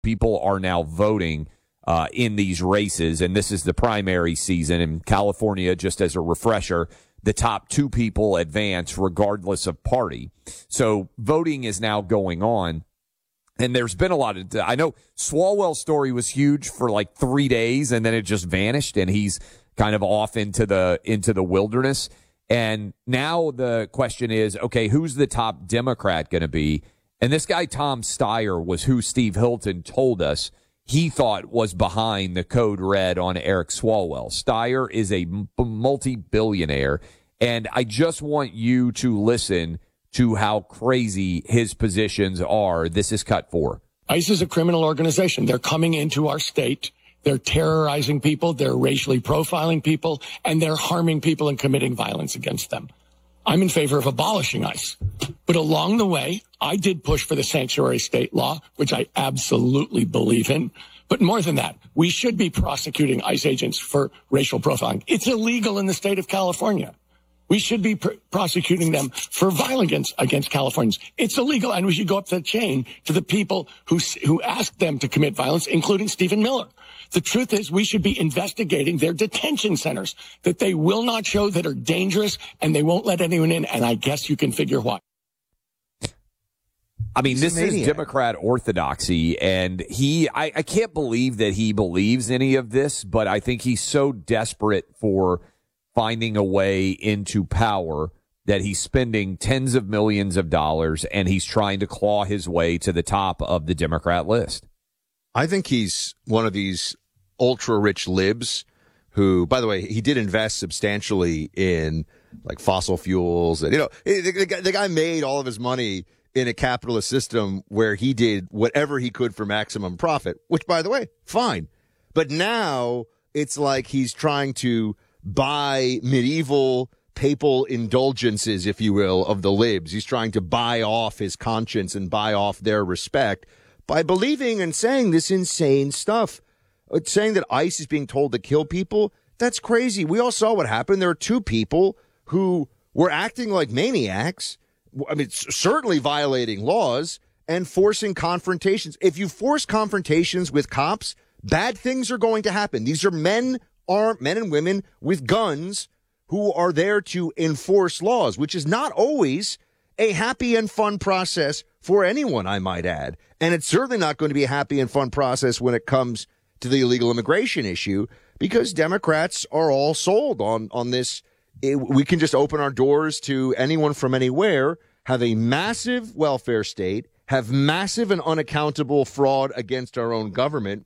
people are now voting in these races, and this is the primary season. In California, just as a refresher, the top 2 people advance regardless of party. So voting is now going on. And there's been a lot of, I know Swalwell's story was huge for like 3 days, and then it just vanished, and he's kind of off into the wilderness. And now the question is, okay, who's the top Democrat going to be? And this guy, Tom Steyer, was who Steve Hilton told us he thought was behind the code red on Eric Swalwell. Steyer is a multi-billionaire, and I just want you to listen to how crazy his positions are. This is Cut 4. ICE is a criminal organization. They're coming into our state. They're terrorizing people. They're racially profiling people, and they're harming people and committing violence against them. I'm in favor of abolishing ICE. But along the way, I did push for the sanctuary state law, which I absolutely believe in. But more than that, we should be prosecuting ICE agents for racial profiling. It's illegal in the state of California. We should be prosecuting them for violence against Californians. It's illegal, and we should go up the chain to the people who asked them to commit violence, including Stephen Miller. The truth is we should be investigating their detention centers that they will not show that are dangerous, and they won't let anyone in, and I guess you can figure why. I mean, this is Democrat orthodoxy, and I can't believe that he believes any of this, but I think he's so desperate for finding a way into power that he's spending tens of millions of dollars, and he's trying to claw his way to the top of the Democrat list. I think he's one of these ultra-rich libs who, by the way, he did invest substantially in like fossil fuels. And, the guy made all of his money in a capitalist system where he did whatever he could for maximum profit, which, by the way, fine. But now it's like he's trying to buy medieval papal indulgences, if you will, of the libs. He's trying to buy off his conscience and buy off their respect by believing and saying this insane stuff. Saying that ICE is being told to kill people, that's crazy. We all saw what happened. There are 2 people who were acting like maniacs. I mean, certainly violating laws and forcing confrontations. If you force confrontations with cops, bad things are going to happen. These are men and women with guns who are there to enforce laws, which is not always a happy and fun process for anyone, I might add. And it's certainly not going to be a happy and fun process when it comes to the illegal immigration issue, because Democrats are all sold on this. We can just open our doors to anyone from anywhere, have a massive welfare state, have massive and unaccountable fraud against our own government,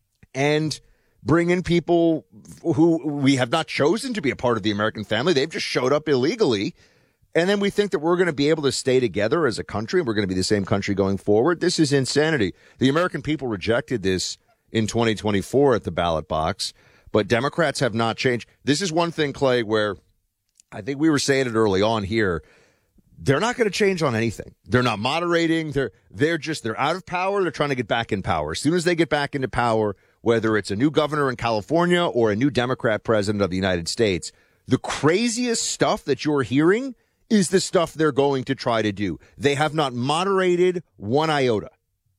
and bring in people who we have not chosen to be a part of the American family. They've just showed up illegally. And then we think that we're going to be able to stay together as a country. We're going to be the same country going forward. This is insanity. The American people rejected this in 2024 at the ballot box, but Democrats have not changed. This is one thing, Clay, where I think we were saying it early on here. They're not going to change on anything. They're not moderating. They're out of power. They're trying to get back in power. As soon as they get back into power, whether it's a new governor in California or a new Democrat president of the United States, the craziest stuff that you're hearing is the stuff they're going to try to do. They have not moderated one iota.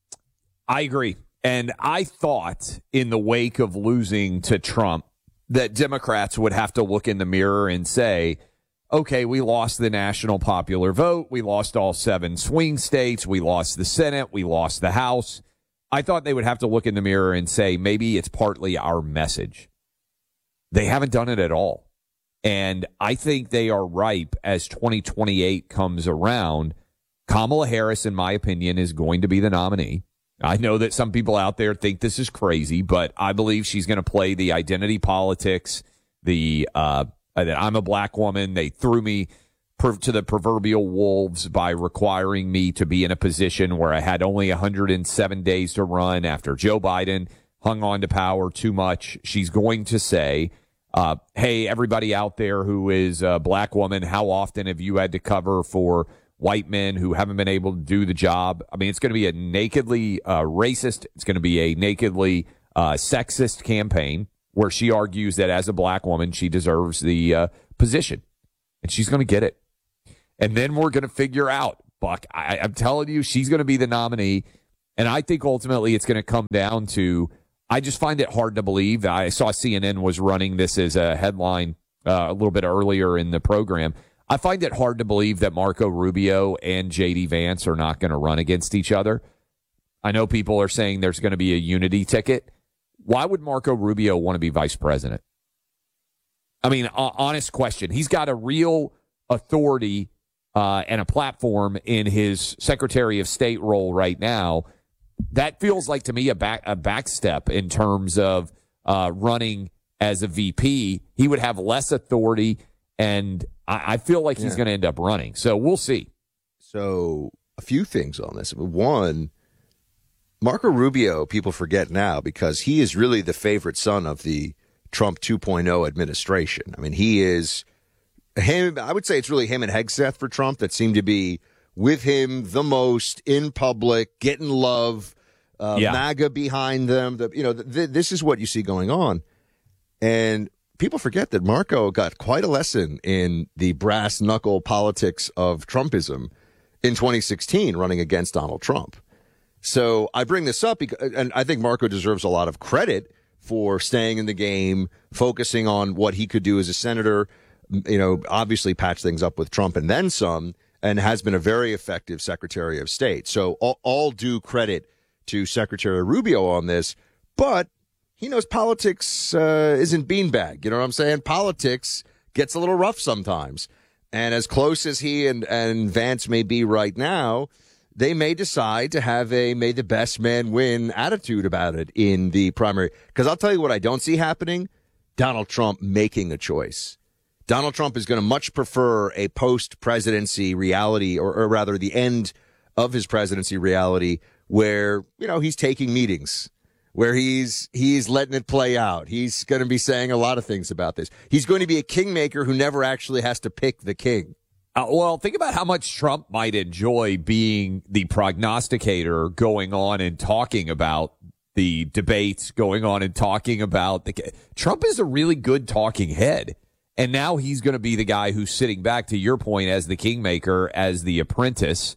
I agree. And I thought in the wake of losing to Trump that Democrats would have to look in the mirror and say, okay, we lost the national popular vote. We lost all 7 swing states. We lost the Senate. We lost the House. I thought they would have to look in the mirror and say, maybe it's partly our message. They haven't done it at all. And I think they are ripe as 2028 comes around. Kamala Harris, in my opinion, is going to be the nominee. I know that some people out there think this is crazy, but I believe she's going to play the identity politics, that I'm a black woman. They threw me to the proverbial wolves by requiring me to be in a position where I had only 107 days to run after Joe Biden hung on to power too much. She's going to say, hey, everybody out there who is a black woman, how often have you had to cover for white men who haven't been able to do the job? I mean, it's going to be a nakedly racist. It's going to be a nakedly sexist campaign where she argues that as a black woman, she deserves the position. And she's going to get it. And then we're going to figure out, Buck, I'm telling you, she's going to be the nominee. And I think ultimately it's going to come down to, I just find it hard to believe. I saw CNN was running this as a headline a little bit earlier in the program. I find it hard to believe that Marco Rubio and J.D. Vance are not going to run against each other. I know people are saying there's going to be a unity ticket. Why would Marco Rubio want to be vice president? I mean, honest question. He's got a real authority and a platform in his Secretary of State role right now. That feels like to me a backstep in terms of running as a VP. He would have less authority, and I feel like he's going to end up running. So we'll see. So a few things on this. One, Marco Rubio, people forget now because he is really the favorite son of the Trump 2.0 administration. I mean, he is him. I would say it's really him and Hegseth for Trump that seem to be with him the most in public, getting love, MAGA behind them. This is what you see going on. And people forget that Marco got quite a lesson in the brass knuckle politics of Trumpism in 2016 running against Donald Trump. So I bring this up because, and I think Marco deserves a lot of credit for staying in the game, focusing on what he could do as a senator, obviously patch things up with Trump and then some, and has been a very effective Secretary of State. So all due credit to Secretary Rubio on this, but he knows politics isn't beanbag. You know what I'm saying? Politics gets a little rough sometimes. And as close as he and Vance may be right now, they may decide to have a may the best man win attitude about it in the primary. Because I'll tell you what I don't see happening, Donald Trump making a choice. Donald Trump is going to much prefer a post-presidency reality, or rather the end of his presidency reality, where, he's taking meetings, where he's letting it play out. He's going to be saying a lot of things about this. He's going to be a kingmaker who never actually has to pick the king. Well, think about how much Trump might enjoy being the prognosticator, going on and talking about the debates, going on and talking about Trump is a really good talking head. And now he's going to be the guy who's sitting back, to your point, as the kingmaker, as the apprentice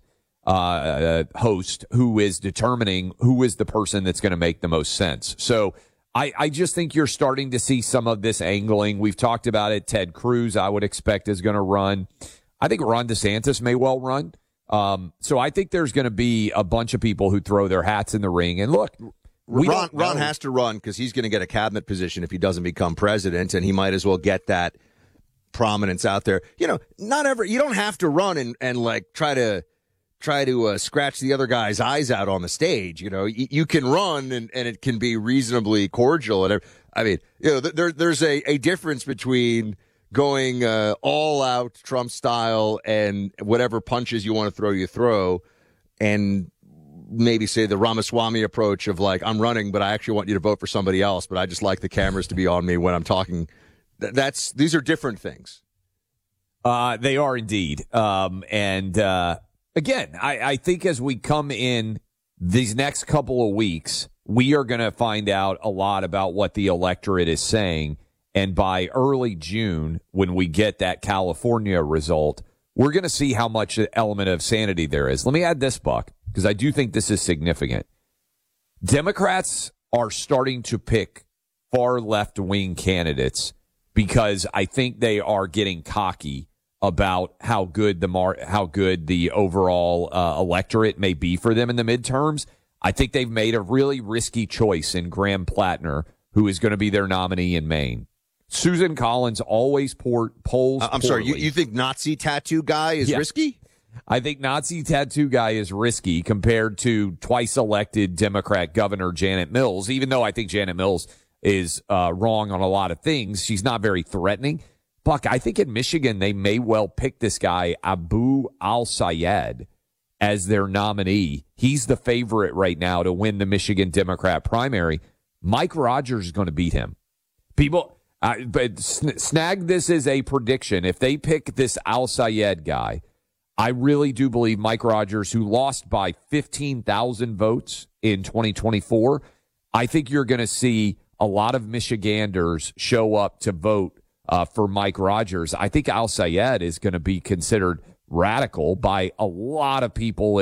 host, who is determining who is the person that's going to make the most sense. So I just think you're starting to see some of this angling. We've talked about it. Ted Cruz, I would expect, is going to run. I think Ron DeSantis may well run. So I think there's going to be a bunch of people who throw their hats in the ring. And look, Ron has to run because he's going to get a cabinet position if he doesn't become president, and he might as well get that prominence out there. You don't have to run and like try to scratch the other guy's eyes out on the stage. You can run and it can be reasonably cordial. And I mean, there's a difference between going all out Trump style and whatever punches you want to throw, you throw, and maybe say the Ramaswamy approach of like, I'm running, but I actually want you to vote for somebody else, but I just like the cameras to be on me when I'm talking. These are different things. They are indeed. Again, I think as we come in these next couple of weeks, we are going to find out a lot about what the electorate is saying. And by early June, when we get that California result, we're going to see how much element of sanity there is. Let me add this, Buck, because I do think this is significant. Democrats are starting to pick far left-wing candidates because I think they are getting cocky about how good the overall electorate may be for them in the midterms. I think they've made a really risky choice in Graham Plattner, who is going to be their nominee in Maine. Susan Collins always polls. I'm sorry, you think Nazi tattoo guy is risky? I think Nazi tattoo guy is risky compared to twice elected Democrat Governor Janet Mills, even though I think Janet Mills is wrong on a lot of things. She's not very threatening. Buck, I think in Michigan, they may well pick this guy, Abu al-Sayed, as their nominee. He's the favorite right now to win the Michigan Democrat primary. Mike Rogers is going to beat him. But snag this as a prediction. If they pick this al-Sayed guy, I really do believe Mike Rogers, who lost by 15,000 votes in 2024, I think you're going to see a lot of Michiganders show up to vote for Mike Rogers. I think al-Sayed is going to be considered radical by a lot of people in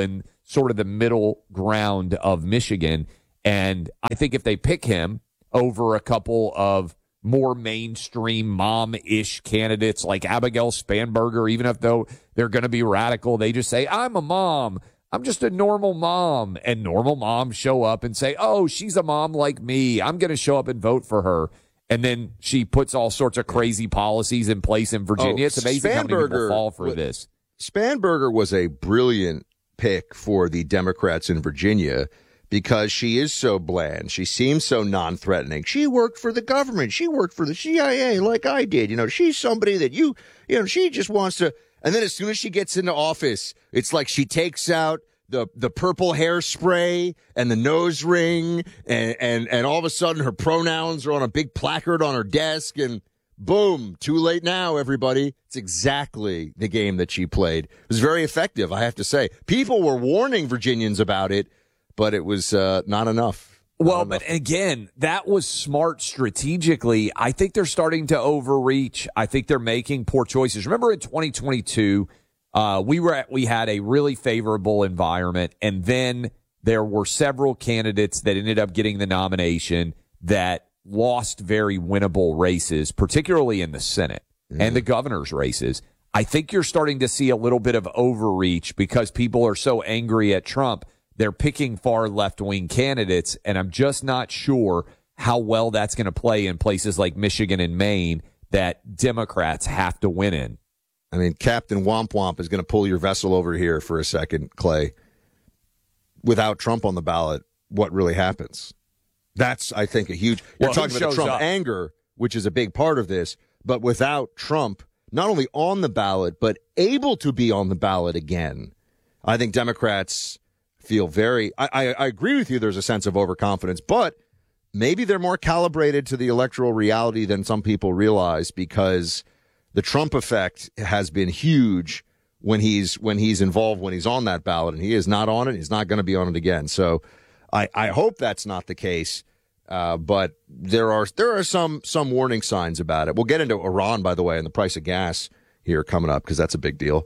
sort of the middle ground of Michigan. And I think if they pick him over a couple of more mainstream mom-ish candidates like Abigail Spanberger, even if though they're going to be radical, they just say, I'm a mom. I'm just a normal mom. And normal moms show up and say, oh, she's a mom like me. I'm going to show up and vote for her. And then she puts all sorts of crazy policies in place in Virginia. It's amazing how many people fall for this. Spanberger was a brilliant pick for the Democrats in Virginia because she is so bland. She seems so non-threatening. She worked for the government. She worked for the CIA like I did. You know, she's somebody that she just wants to. And then as soon as she gets into office, it's like she takes out the purple hairspray and the nose ring, and all of a sudden her pronouns are on a big placard on her desk, and boom, too late now, everybody. It's exactly the game that she played. It was very effective, I have to say. People were warning Virginians about it, but it was not enough. Well, but again, that was smart strategically. I think they're starting to overreach. I think they're making poor choices. Remember in 2022, we had a really favorable environment, and then there were several candidates that ended up getting the nomination that lost very winnable races, particularly in the Senate and the governor's races. I think you're starting to see a little bit of overreach because people are so angry at Trump. They're picking far left-wing candidates, and I'm just not sure how well that's going to play in places like Michigan and Maine that Democrats have to win in. I mean, Captain Womp Womp is going to pull your vessel over here for a second, Clay. Without Trump on the ballot, what really happens? That's, I think, a huge... You're talking about the Trump anger, which is a big part of this, but without Trump, not only on the ballot, but able to be on the ballot again, I think Democrats feel very... I agree with you, there's a sense of overconfidence, but maybe they're more calibrated to the electoral reality than some people realize, because the Trump effect has been huge when he's involved, when he's on that ballot, and he is not on it. He's not going to be on it again. So I hope that's not the case. But there are some warning signs about it. We'll get into Iran, by the way, and the price of gas here coming up, because that's a big deal.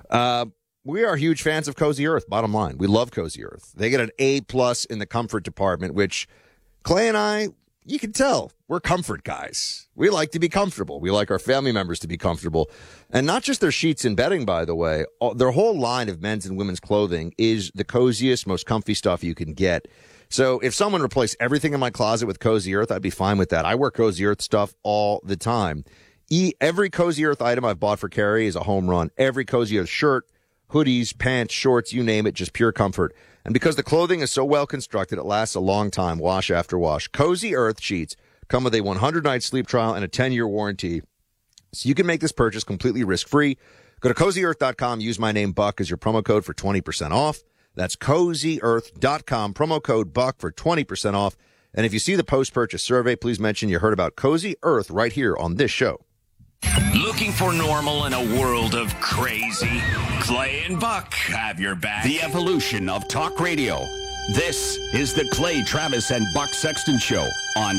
We are huge fans of Cozy Earth, bottom line. We love Cozy Earth. They get an A+ in the comfort department, which Clay and I, you can tell, we're comfort guys. We like to be comfortable. We like our family members to be comfortable. And not just their sheets and bedding, by the way. Their whole line of men's and women's clothing is the coziest, most comfy stuff you can get. So if someone replaced everything in my closet with Cozy Earth, I'd be fine with that. I wear Cozy Earth stuff all the time. Every Cozy Earth item I've bought for Carrie is a home run. Every Cozy Earth shirt, hoodies, pants, shorts, you name it, just pure comfort. And because the clothing is so well constructed, it lasts a long time, wash after wash. Cozy Earth sheets come with a 100-night sleep trial and a 10-year warranty. So you can make this purchase completely risk-free. Go to CozyEarth.com, use my name Buck as your promo code for 20% off. That's CozyEarth.com, promo code Buck for 20% off. And if you see the post-purchase survey, please mention you heard about Cozy Earth right here on this show. Looking for normal in a world of crazy? Clay and Buck have your back. The evolution of talk radio. This is the Clay Travis and Buck Sexton Show on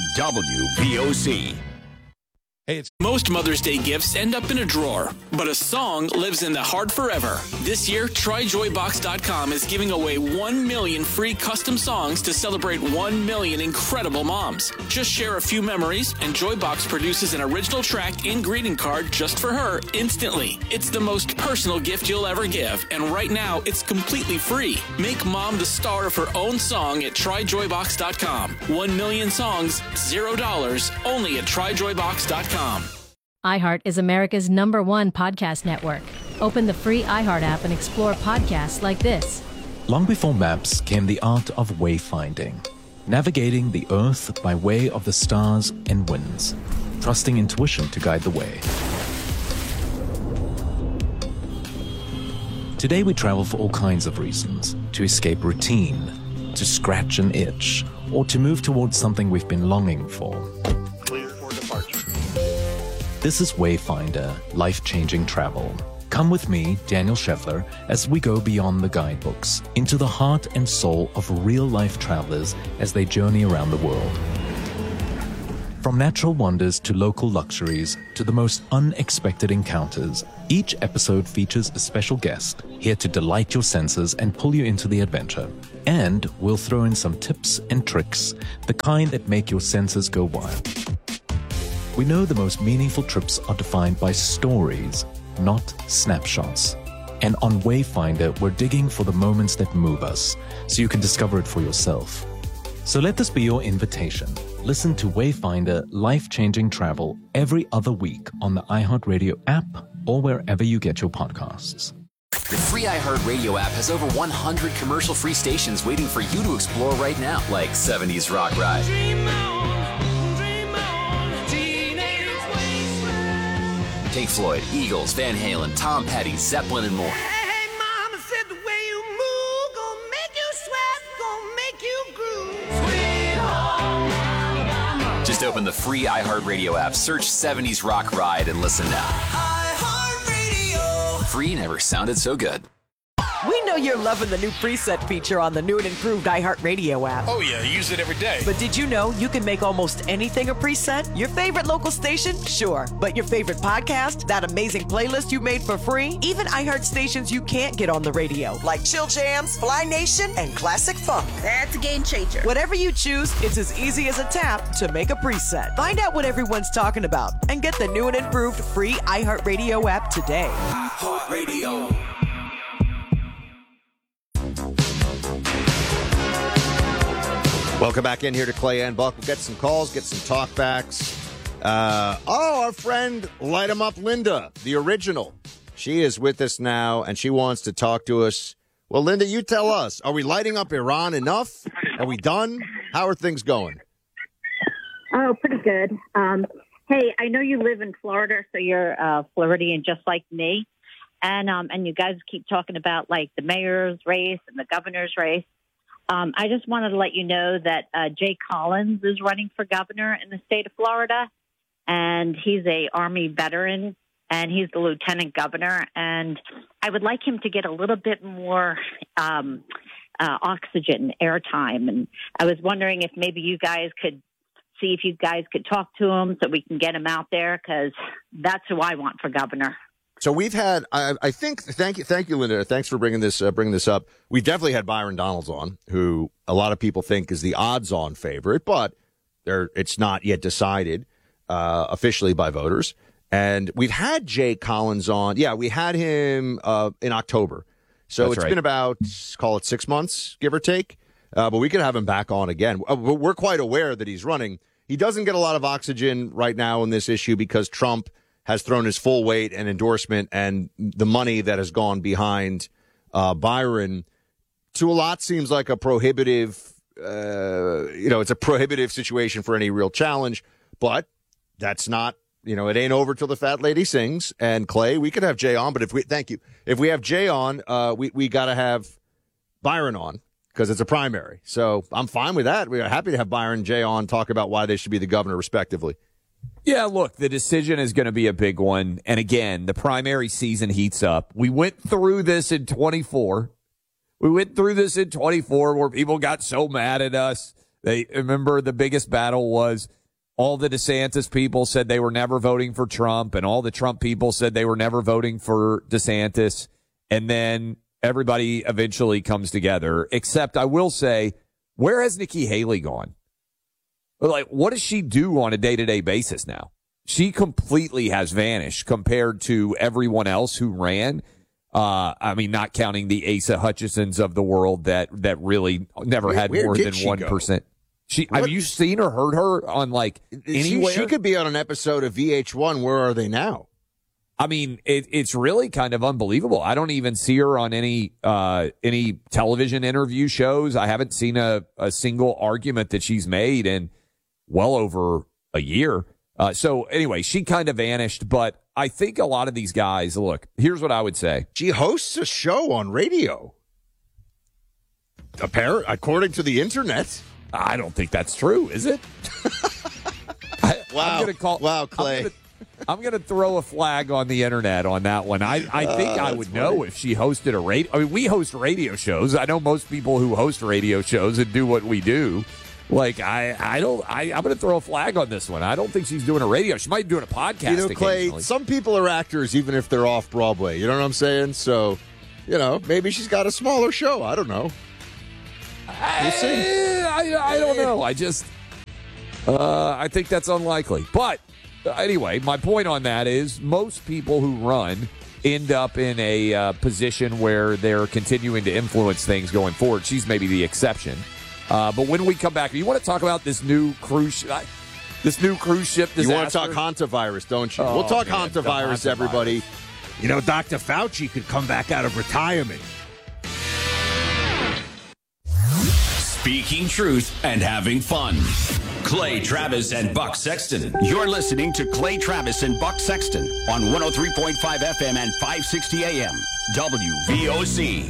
WVOC. Hey, most Mother's Day gifts end up in a drawer, but a song lives in the heart forever. This year, TryJoyBox.com is giving away 1 million free custom songs to celebrate 1 million incredible moms. Just share a few memories, and Joybox produces an original track and greeting card just for her instantly. It's the most personal gift you'll ever give, and right now, it's completely free. Make mom the star of her own song at TryJoyBox.com. 1 million songs, $0, only at TryJoyBox.com. iHeart is America's #1 podcast network. Open the free iHeart app and explore podcasts like this. Long before maps came the art of wayfinding, navigating the earth by way of the stars and winds, trusting intuition to guide the way. Today we travel for all kinds of reasons: to escape routine, to scratch an itch, or to move towards something we've been longing for. Clear for departure. This is Wayfinder, life-changing travel. Come with me, Daniel Scheffler, as we go beyond the guidebooks, into the heart and soul of real-life travelers as they journey around the world. From natural wonders to local luxuries to the most unexpected encounters, each episode features a special guest here to delight your senses and pull you into the adventure. And we'll throw in some tips and tricks, the kind that make your senses go wild. We know the most meaningful trips are defined by stories, not snapshots. And on Wayfinder, we're digging for the moments that move us, so you can discover it for yourself. So let this be your invitation. Listen to Wayfinder Life-Changing Travel every other week on the iHeartRadio app or wherever you get your podcasts. The free iHeartRadio app has over 100 commercial-free stations waiting for you to explore right now, like 70s Rock Ride. Dream on, Teenage Wasteland. Pink Floyd, Eagles, Van Halen, Tom Petty, Zeppelin, and more. Hey, Mama said the way you move gonna make you sweat, gonna make you groove. Sweet home Alabama. Just open the free iHeartRadio app, search 70s Rock Ride, and listen now. iHeartRadio. Free never sounded so good. We know you're loving the new preset feature on the new and improved iHeartRadio app. Oh, yeah, use it every day. But did you know you can make almost anything a preset? Your favorite local station? Sure. But your favorite podcast? That amazing playlist you made for free? Even iHeart stations you can't get on the radio, like Chill Jams, Fly Nation, and Classic Funk. That's a game changer. Whatever you choose, it's as easy as a tap to make a preset. Find out what everyone's talking about and get the new and improved free iHeartRadio app today. iHeartRadio. Welcome back in here to Clay and Buck. We'll get some calls, get some talkbacks. Our friend Light 'em Up Linda, the original. She is with us now, and she wants to talk to us. Well, Linda, you tell us. Are we lighting up Iran enough? Are we done? How are things going? Oh, pretty good. Hey, I know you live in Florida, so you're Floridian just like me. And you guys keep talking about, like, the mayor's race and the governor's race. I just wanted to let you know that Jay Collins is running for governor in the state of Florida, and he's a Army veteran, and he's the lieutenant governor. And I would like him to get a little bit more oxygen, airtime. And I was wondering if maybe you guys could see if you guys could talk to him so we can get him out there, because that's who I want for governor. So we've had, I think, thank you, Linda. Thanks for bringing this up. We've definitely had Byron Donalds on, who a lot of people think is the odds-on favorite, but it's not yet decided officially by voters. And we've had Jay Collins on. Yeah, we had him in October. So It's been about, call it 6 months, give or take. But we could have him back on again. We're quite aware that he's running. He doesn't get a lot of oxygen right now in this issue because Trump has thrown his full weight and endorsement and the money that has gone behind Byron to a lot seems like a prohibitive, it's a prohibitive situation for any real challenge. But that's not, it ain't over till the fat lady sings. And Clay, we could have Jay on, but if we have Jay on, we got to have Byron on because it's a primary. So I'm fine with that. We're happy to have Byron and Jay on, talk about why they should be the governor respectively. Yeah, look, the decision is going to be a big one. And again, the primary season heats up. We went through this in 24. Where people got so mad at us. They remember the biggest battle was all the DeSantis people said they were never voting for Trump, and all the Trump people said they were never voting for DeSantis. And then everybody eventually comes together, except I will say, where has Nikki Haley gone? Like, what does she do on a day-to-day basis now? She completely has vanished compared to everyone else who ran. Not counting the Asa Hutchinsons of the world that really never had more than 1%. Have you seen or heard her on anywhere? She could be on an episode of VH1. Where are they now? I mean, it's really kind of unbelievable. I don't even see her on any television interview shows. I haven't seen a single argument that she's made in well over a year. So anyway, she kind of vanished, but I think a lot of these guys, look, here's what I would say. She hosts a show on radio. According to the internet. I don't think that's true, is it? Wow, Clay. I'm going to throw a flag on the internet on that one. I think I would know if she hosted a radio. I mean, we host radio shows. I know most people who host radio shows and do what we do. Like, I'm going to throw a flag on this one. I don't think she's doing a radio. She might be doing a podcast. You know, Clay, some people are actors even if they're off Broadway. You know what I'm saying? So, maybe she's got a smaller show. I don't know. We'll see. I don't know. I think that's unlikely. But anyway, my point on that is most people who run end up in a position where they're continuing to influence things going forward. She's maybe the exception. But when we come back, you want to talk about this new cruise ship disaster? You want to talk hantavirus, don't you? We'll talk hantavirus, everybody. Dr. Fauci could come back out of retirement. Speaking truth and having fun. Clay Travis and Buck Sexton. You're listening to Clay Travis and Buck Sexton on 103.5 FM and 560 AM. WVOC.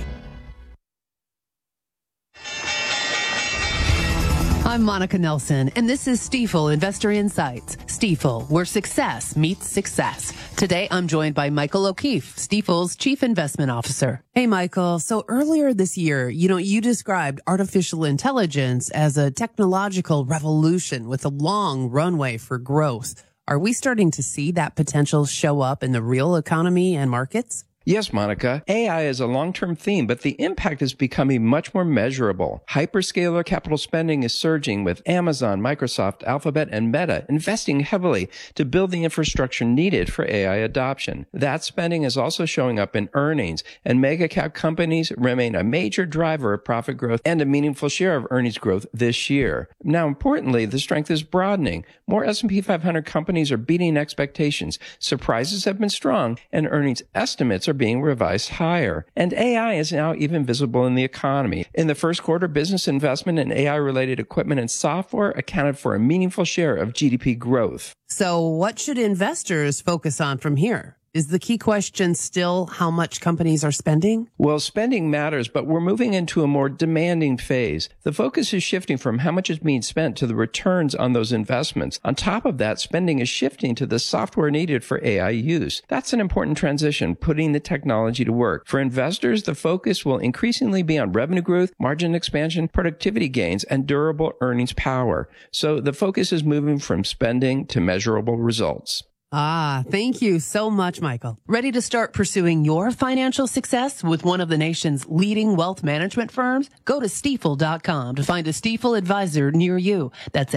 I'm Monica Nelson, and this is Stifel Investor Insights. Stifel, where success meets success. Today, I'm joined by Michael O'Keefe, Stifel's Chief Investment Officer. Hey, Michael. So earlier this year, you described artificial intelligence as a technological revolution with a long runway for growth. Are we starting to see that potential show up in the real economy and markets? Yes, Monica. AI is a long-term theme, but the impact is becoming much more measurable. Hyperscaler capital spending is surging with Amazon, Microsoft, Alphabet, and Meta investing heavily to build the infrastructure needed for AI adoption. That spending is also showing up in earnings, and mega-cap companies remain a major driver of profit growth and a meaningful share of earnings growth this year. Now, importantly, the strength is broadening. More S&P 500 companies are beating expectations. Surprises have been strong, and earnings estimates are being revised higher. And AI is now even visible in the economy. In the first quarter, business investment in AI-related equipment and software accounted for a meaningful share of GDP growth. So what should investors focus on from here? Is the key question still how much companies are spending? Well, spending matters, but we're moving into a more demanding phase. The focus is shifting from how much is being spent to the returns on those investments. On top of that, spending is shifting to the software needed for AI use. That's an important transition, putting the technology to work. For investors, the focus will increasingly be on revenue growth, margin expansion, productivity gains, and durable earnings power. So the focus is moving from spending to measurable results. Thank you so much, Michael. Ready to start pursuing your financial success with one of the nation's leading wealth management firms? Go to Stifel.com to find a Stifel advisor near you. That's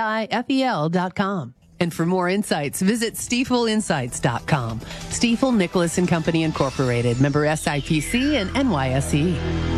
Stifel.com. And for more insights, visit StifelInsights.com. Stifel Nicholas & Company Incorporated, member SIPC and NYSE.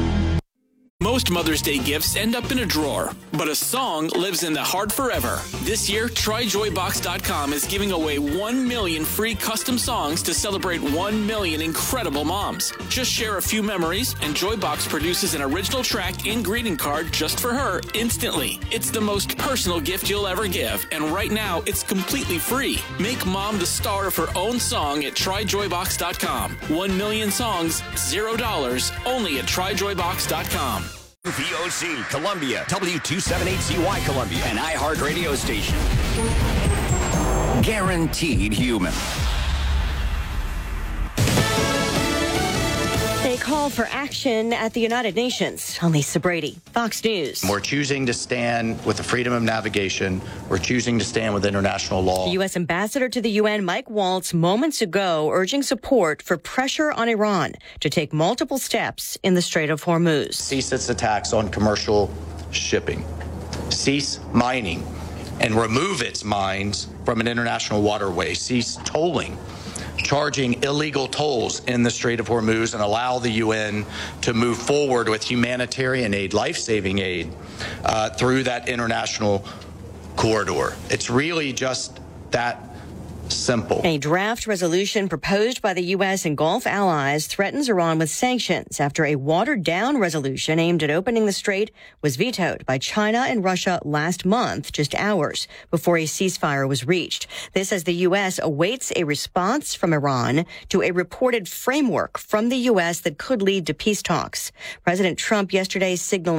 Most Mother's Day gifts end up in a drawer, but a song lives in the heart forever. This year, TryJoyBox.com is giving away 1 million free custom songs to celebrate 1 million incredible moms. Just share a few memories, and Joybox produces an original track and greeting card just for her instantly. It's the most personal gift you'll ever give, and right now, it's completely free. Make mom the star of her own song at TryJoyBox.com. 1 million songs, $0, only at TryJoyBox.com. VOC Columbia, W278CY Columbia, an iHeart radio station. Guaranteed human. A call for action at the United Nations. I'm Lisa Brady, Fox News. We're choosing to stand with the freedom of navigation. We're choosing to stand with international law. The U.S. Ambassador to the UN, Mike Waltz, moments ago urging support for pressure on Iran to take multiple steps in the Strait of Hormuz. Cease its attacks on commercial shipping. Cease mining and remove its mines from an international waterway. Cease tolling, charging illegal tolls in the Strait of Hormuz, and allow the UN to move forward with humanitarian aid, life-saving aid, through that international corridor. It's really just that simple. A draft resolution proposed by the U.S. and Gulf allies threatens Iran with sanctions after a watered-down resolution aimed at opening the strait was vetoed by China and Russia last month, just hours before a ceasefire was reached. This as the U.S. awaits a response from Iran to a reported framework from the U.S. that could lead to peace talks. President Trump yesterday signaling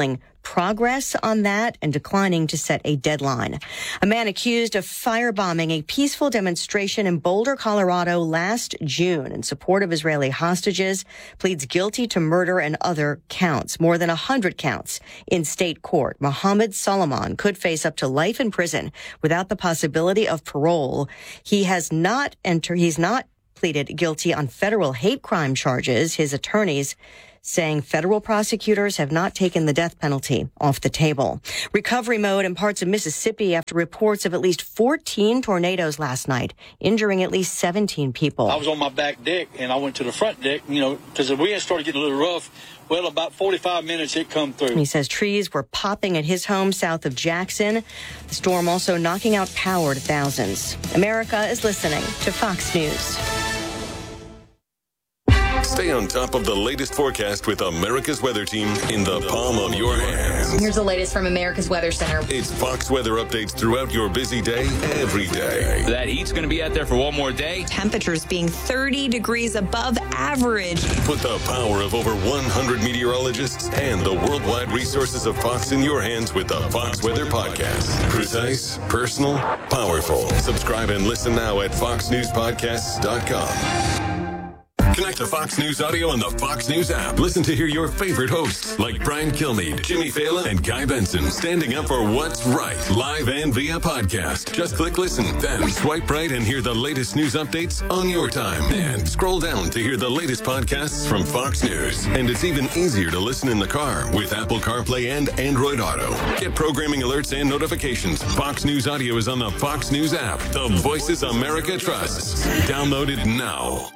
progress on that and declining to set a deadline. A man accused of firebombing a peaceful demonstration in Boulder, Colorado last June in support of Israeli hostages pleads guilty to murder and other counts, more than 100 counts in state court. Mohammed Solomon could face up to life in prison without the possibility of parole. He's not pleaded guilty on federal hate crime charges. His attorneys saying federal prosecutors have not taken the death penalty off the table. Recovery mode in parts of Mississippi after reports of at least 14 tornadoes last night, injuring at least 17 people. I was on my back deck and I went to the front deck, because the wind started getting a little rough. Well, about 45 minutes it come through. He says trees were popping at his home south of Jackson. The storm also knocking out power to thousands. America is listening to Fox News. Stay on top of the latest forecast with America's Weather Team in the palm of your hands. Here's the latest from America's Weather Center. It's Fox weather updates throughout your busy day, every day. That heat's going to be out there for one more day. Temperatures being 30 degrees above average. Put the power of over 100 meteorologists and the worldwide resources of Fox in your hands with the Fox Weather Podcast. Precise, personal, powerful. Subscribe and listen now at foxnewspodcasts.com. Connect to Fox News Audio on the Fox News app. Listen to hear your favorite hosts like Brian Kilmeade, Jimmy Fallon, and Guy Benson standing up for what's right, live and via podcast. Just click listen, then swipe right and hear the latest news updates on your time. And scroll down to hear the latest podcasts from Fox News. And it's even easier to listen in the car with Apple CarPlay and Android Auto. Get programming alerts and notifications. Fox News Audio is on the Fox News app. The voices America trusts. Download it now.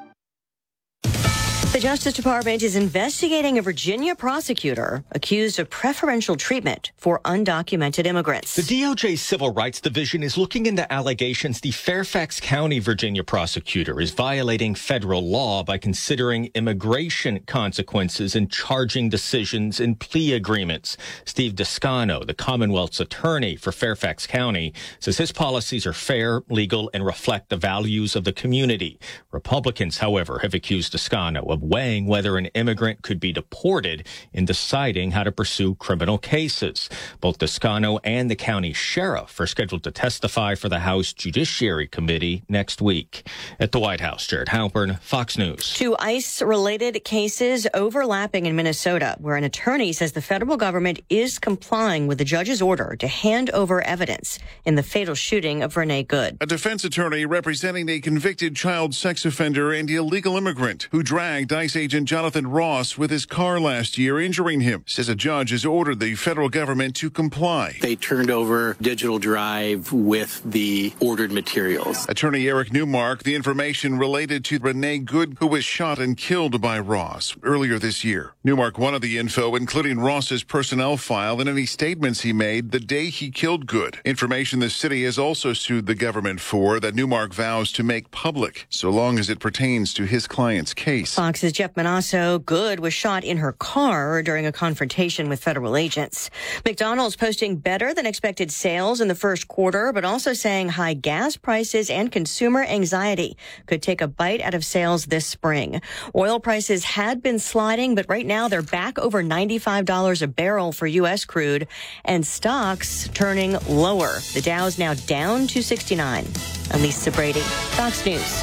The Justice Department is investigating a Virginia prosecutor accused of preferential treatment for undocumented immigrants. The DOJ Civil Rights Division is looking into allegations the Fairfax County, Virginia prosecutor is violating federal law by considering immigration consequences in charging decisions in plea agreements. Steve Descano, the Commonwealth's attorney for Fairfax County, says his policies are fair, legal, and reflect the values of the community. Republicans, however, have accused Descano of weighing whether an immigrant could be deported in deciding how to pursue criminal cases. Both Descano and the county sheriff are scheduled to testify for the House Judiciary Committee next week. At the White House, Jared Halpern, Fox News. Two ICE-related cases overlapping in Minnesota, where an attorney says the federal government is complying with the judge's order to hand over evidence in the fatal shooting of Renee Good. A defense attorney representing a convicted child sex offender and illegal immigrant who dragged ICE agent Jonathan Ross with his car last year, injuring him, says a judge has ordered the federal government to comply. They turned over digital drive with the ordered materials. Attorney Eric Newmark, the information related to Renee Good, who was shot and killed by Ross earlier this year. Newmark wanted the info, including Ross's personnel file and any statements he made the day he killed Good. Information the city has also sued the government for that Newmark vows to make public, so long as it pertains to his client's case. Fox's Jeff Manasso. Good was shot in her car during a confrontation with federal agents. McDonald's posting better than expected sales in the first quarter, but also saying high gas prices and consumer anxiety could take a bite out of sales this spring. Oil prices had been sliding, but right now they're back over $95 a barrel for U.S. crude, and stocks turning lower. The Dow's now down to 69. I'm Lisa Brady, Fox News.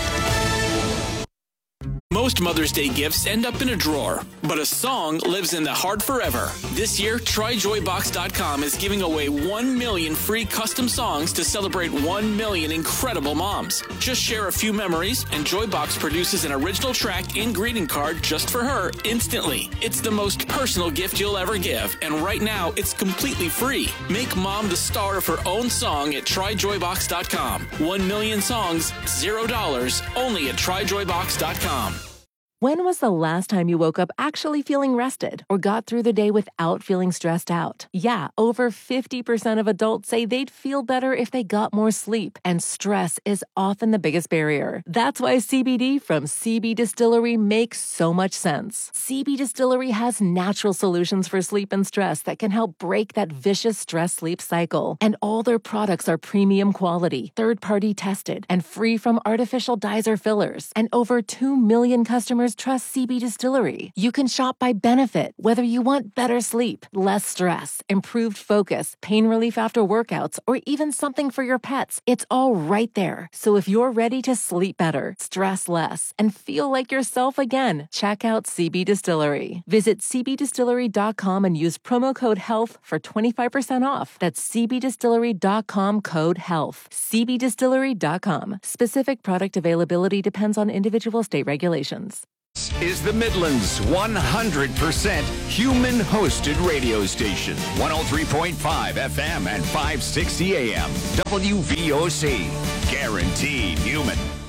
Most Mother's Day gifts end up in a drawer, but a song lives in the heart forever. This year, TryJoyBox.com is giving away 1 million free custom songs to celebrate 1 million incredible moms. Just share a few memories, and Joybox produces an original track and greeting card just for her instantly. It's the most personal gift you'll ever give, and right now, it's completely free. Make mom the star of her own song at TryJoyBox.com. 1 million songs, $0, only at TryJoyBox.com. When was the last time you woke up actually feeling rested or got through the day without feeling stressed out? Yeah, over 50% of adults say they'd feel better if they got more sleep, and stress is often the biggest barrier. That's why CBD from CB Distillery makes so much sense. CB Distillery has natural solutions for sleep and stress that can help break that vicious stress-sleep cycle. And all their products are premium quality, third-party tested, and free from artificial dyes or fillers. And over 2 million customers customers trust CB Distillery. You can shop by benefit, whether you want better sleep, less stress, improved focus, pain relief after workouts, or even something for your pets. It's all right there. So if you're ready to sleep better, stress less, and feel like yourself again, check out CB Distillery. Visit cbdistillery.com and use promo code HEALTH for 25% off. That's cbdistillery.com, code HEALTH. cbdistillery.com. Specific product availability depends on individual state regulations. Is the Midland's 100% human-hosted radio station. 103.5 FM and 560 AM. WVOC. Guaranteed human.